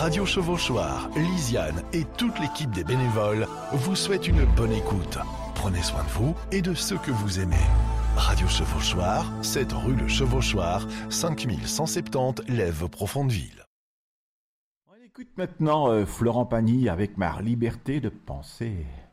Radio Chevauchoir, Lisiane et toute l'équipe des bénévoles vous souhaitent une bonne écoute. Prenez soin de vous et de ceux que vous aimez. Radio Chevauchoir, 7 rue Le Chevauchoir, 5170 Lèves-Profondeville. On écoute maintenant Florent Pagny avec Ma liberté de penser.